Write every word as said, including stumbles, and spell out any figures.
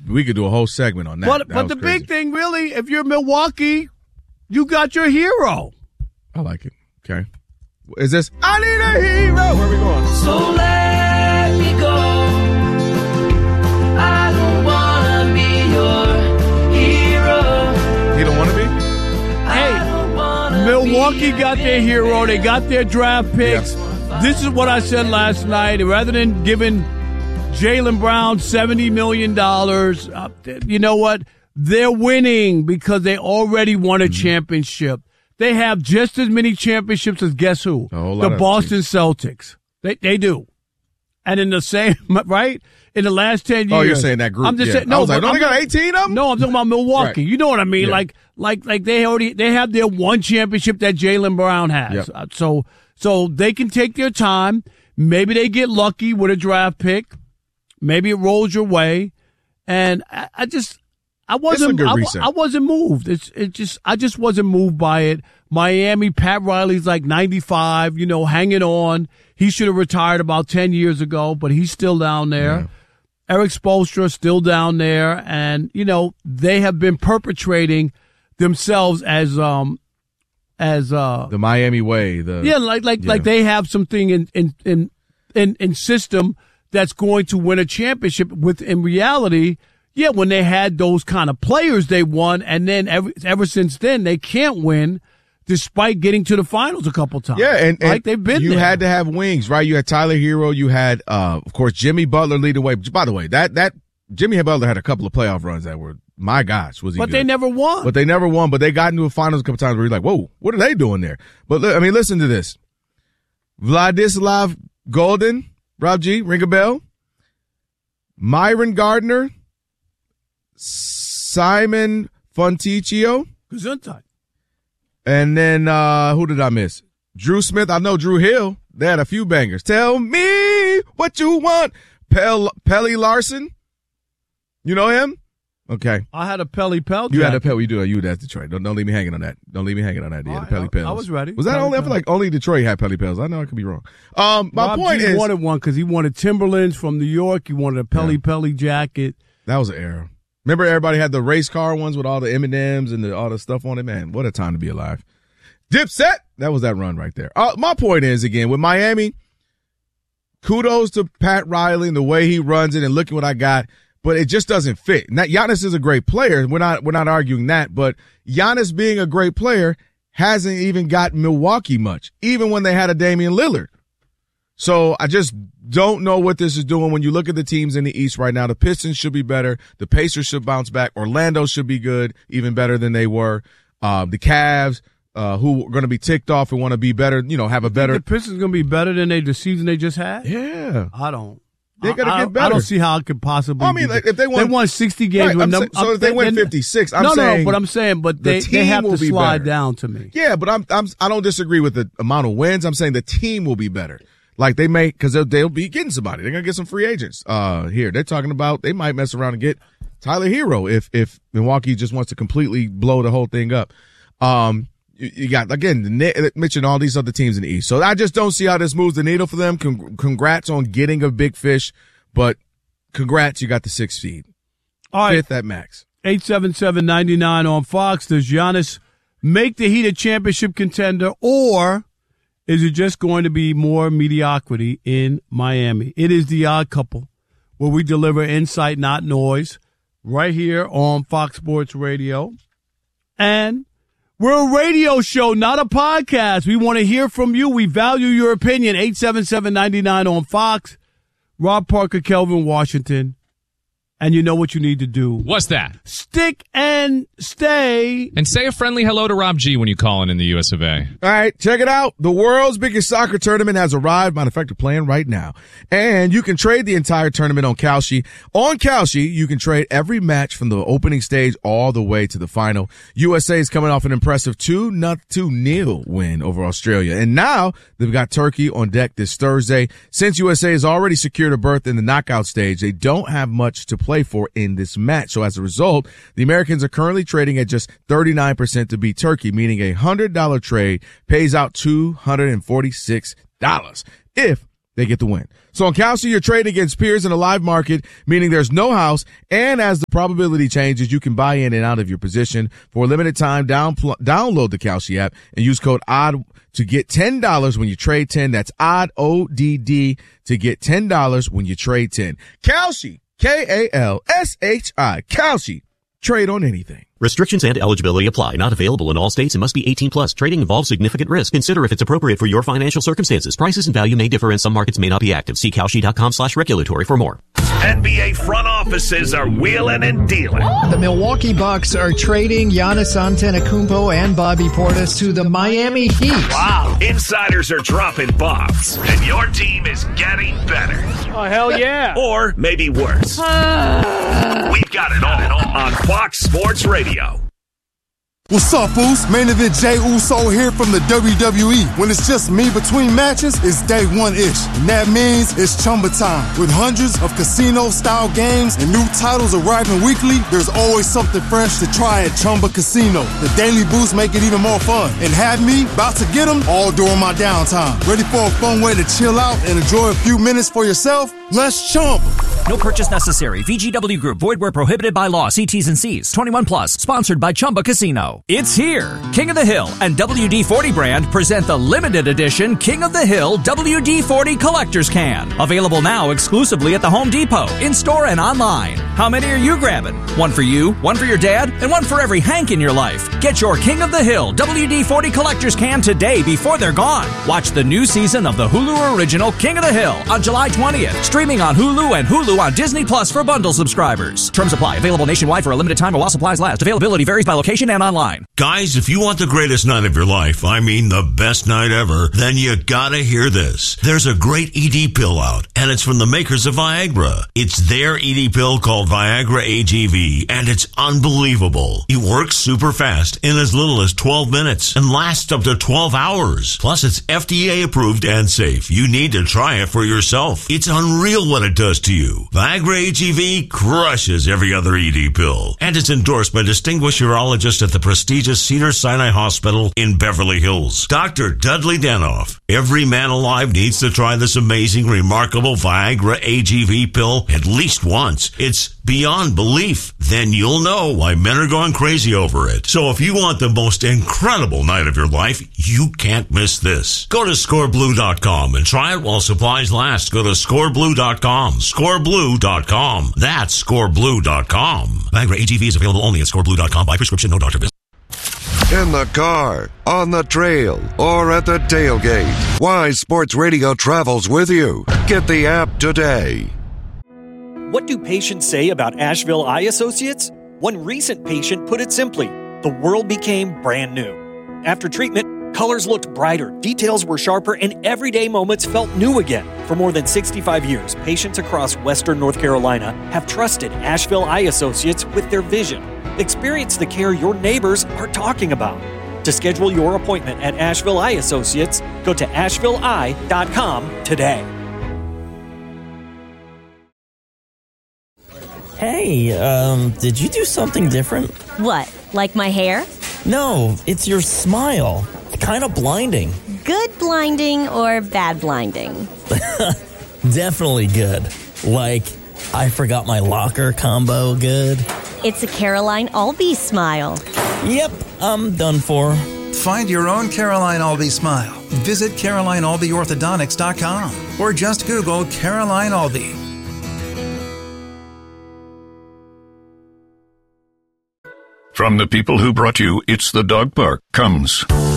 we could do a whole segment on that. But that but the crazy. big thing, really, if you're Milwaukee, you got your hero. I like it. Okay. Is this I Need a Hero? Where are we going? So let me go. I don't wanna be your hero. You don't want to be? Hey, Milwaukee got their hero. They got their draft picks. Yeah. This is what I said last night. Rather than giving Jaylen Brown seventy million dollars, uh, you know what? They're winning because they already won a mm-hmm. championship. They have just as many championships as guess who? The Boston Celtics. They they do. And in the same, right? In the last ten years. Oh, you're saying that group. I'm just yeah. saying, no, I was like, don't they got I'm, eighteen of them? No, I'm talking about Milwaukee. Right. You know what I mean? Yeah. Like, like, like they already, they have their one championship that Jaylen Brown has. Yep. Uh, so, so they can take their time. Maybe they get lucky with a draft pick. Maybe it rolls your way. And I, I just, I wasn't, I, I wasn't moved. It's, it just, I just wasn't moved by it. Miami, Pat Riley's like ninety-five, you know, hanging on. He should have retired about ten years ago, but he's still down there. Yeah. Eric Spoelstra still down there. And, you know, they have been perpetrating themselves as, um, as, uh, the Miami way. The Yeah, like, like, yeah. like they have something in, in, in, in, in system that's going to win a championship with, in reality, yeah, when they had those kind of players, they won. And then ever, ever since then, they can't win. Despite getting to the finals a couple times. Yeah, and, and like they've been you there. had to have wings, right? You had Tyler Hero. You had, uh, of course, Jimmy Butler lead the way. By the way, that, that Jimmy Butler had a couple of playoff runs that were, my gosh, was he But good. they never won. But they never won, but they got into a finals a couple times where you're like, whoa, what are they doing there? But, I mean, listen to this. Vladislav Golden, Rob G, ring a bell. Myron Gardner, Simon Fontecchio. Gesundheit. And then, uh, who did I miss? Drew Smith. I know Drew Hill. They had a few bangers. Tell me what you want. Pel, Pelly Larson. You know him? Okay. I had a Pelly Pell. You had a Pelly. You do. You that's Detroit. Don't, don't leave me hanging on that. Don't leave me hanging on that. You had a Pelly Pels. I was ready. Was that Pelly only? I feel like only Detroit had Pelly Pels. I know I could be wrong. Um, my Rob point G is. wanted one because he wanted Timberlands from New York. He wanted a Pelly yeah. Pelly jacket. That was an era. Remember everybody had the race car ones with all the M and M's and the, all the stuff on it? Man, what a time to be alive. Dipset. That was that run right there. Uh, my point is, again, with Miami, kudos to Pat Riley and the way he runs it and look at what I got, but it just doesn't fit. Now, Giannis is a great player. We're not, we're not arguing that, but Giannis being a great player hasn't even got Milwaukee much, even when they had a Damian Lillard. So I just don't know what this is doing. When you look at the teams in the East right now, the Pistons should be better. The Pacers should bounce back. Orlando should be good, even better than they were. Uh, the Cavs, uh, who are going to be ticked off and want to be better, you know, have a better. The Pistons going to be better than they the season they just had? Yeah. I don't. They got to I, get better. I don't see how it could possibly. I mean, like, if they won, they won sixty games right, with number. So if they win fifty-six, I'm no, saying. No, but I'm saying, but they, the they have to slide better. down to me. Yeah, but I'm, I'm, I don't disagree with the amount of wins. I'm saying the team will be better. Like they may, cause they'll, they'll be getting somebody. They're going to get some free agents, uh, here. They're talking about, they might mess around and get Tyler Hero if, if Milwaukee just wants to completely blow the whole thing up. Um, you, you got, again, the, mentioned all these other teams in the East. So I just don't see how this moves the needle for them. Con- congrats on getting a big fish, but congrats, you got the sixth seed. All right. Fifth at max. eight seven seven, nine nine on Fox. Does Giannis make the Heat a championship contender, or is it just going to be more mediocrity in Miami? It is The Odd Couple, where we deliver insight, not noise, right here on Fox Sports Radio. And we're a radio show, not a podcast. We want to hear from you. We value your opinion. eight seven seven, nine nine on Fox. Rob Parker, Kelvin Washington. And you know what you need to do. What's that? Stick and stay. And say a friendly hello to Rob G when you call in in the U S of A. All right, check it out. The world's biggest soccer tournament has arrived. Matter of fact, they're playing right now. And you can trade the entire tournament on Kalshi. On Kalshi, you can trade every match from the opening stage all the way to the final. U S A is coming off an impressive two nil win over Australia. And now they've got Turkey on deck this Thursday. Since U S A has already secured a berth in the knockout stage, they don't have much to play for in this match. So as a result, the Americans are currently trading at just thirty-nine percent to beat Turkey, meaning a one hundred dollars trade pays out two hundred forty-six dollars. If they get the win. So on Kalshi, you're trading against peers in a live market, meaning there's no house, and as the probability changes, you can buy in and out of your position. For a limited time, down, pl- download the Kalshi app and use code ODD to get ten dollars when you trade ten. That's ODD, O D D, to get ten dollars when you trade ten. Kalshi, K A L S H I, Kalshi. Trade on anything. Restrictions and eligibility apply. Not available in all states and must be eighteen plus. Trading involves significant risk. Consider if it's appropriate for your financial circumstances. Prices and value may differ and some markets may not be active. See Kalshi.com slash regulatory for more. N B A front offices are wheeling and dealing. The Milwaukee Bucks are trading Giannis Antetokounmpo and Bobby Portis to the Miami Heat. Wow. Insiders are dropping bombs, and your team is getting better. Oh, hell yeah. Or maybe worse. We've got it all on Fox Sports Radio. What's up, Foos? Main event Jey Uso here from the W W E. When it's just me between matches, it's day one-ish. And that means it's Chumba time. With hundreds of casino-style games and new titles arriving weekly, there's always something fresh to try at Chumba Casino. The daily boosts make it even more fun. And have me about to get them all during my downtime. Ready for a fun way to chill out and enjoy a few minutes for yourself? Let's Chumba. No purchase necessary. V G W Group. Void where prohibited by law. See T's and C's. twenty-one plus. Sponsored by Chumba Casino. It's here. King of the Hill and W D forty brand present the limited edition King of the Hill W D forty Collector's Can. Available now exclusively at the Home Depot, in-store and online. How many are you grabbing? One for you, one for your dad, and one for every Hank in your life. Get your King of the Hill W D forty Collector's Can today before they're gone. Watch the new season of the Hulu original King of the Hill on July twentieth. Streaming on Hulu and Hulu on Disney Plus for bundle subscribers. Terms apply. Available nationwide for a limited time while supplies last. Availability varies by location and online. Guys, if you want the greatest night of your life, I mean the best night ever, then you gotta hear this. There's a great E D pill out, and it's from the makers of Viagra. It's their E D pill called Viagra A G V, and it's unbelievable. It works super fast in as little as twelve minutes and lasts up to twelve hours. Plus, it's F D A approved and safe. You need to try it for yourself. It's unreal what it does to you. Viagra A G V crushes every other E D pill, and it's endorsed by distinguished urologist at the prestigious Cedars-Sinai Hospital in Beverly Hills, Doctor Dudley Danoff. Every man alive needs to try this amazing, remarkable Viagra A G V pill at least once. It's beyond belief. Then you'll know why men are going crazy over it. So if you want the most incredible night of your life, you can't miss this. Go to score blue dot com and try it while supplies last. Go to score blue dot com. score blue dot com. That's score blue dot com. Viagra A G V is available only at score blue dot com by prescription, no doctor visit. In the car, on the trail, or at the tailgate, Wise Sports Radio travels with you. Get the app today. What do patients say about Asheville Eye Associates? One recent patient put it simply, the world became brand new. After treatment, colors looked brighter, details were sharper, and everyday moments felt new again. For more than sixty-five years, patients across Western North Carolina have trusted Asheville Eye Associates with their vision. Experience the care your neighbors are talking about. To schedule your appointment at Asheville Eye Associates, go to asheville eye dot com today. Hey, um, did you do something different? What, like my hair? No, it's your smile. Kind of blinding. Good blinding or bad blinding? Definitely good. Like, I forgot my locker combo good. It's a Caroline Albee smile. Yep, I'm done for. Find your own Caroline Albee smile. Visit caroline albee orthodontics dot com or just Google Caroline Albee. From the people who brought you It's the Dog Park comes